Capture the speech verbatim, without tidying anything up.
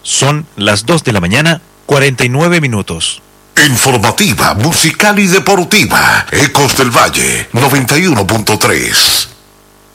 Son las dos de la mañana, cuarenta y nueve minutos. Informativa, musical y deportiva. Ecos del Valle, noventa y uno punto tres.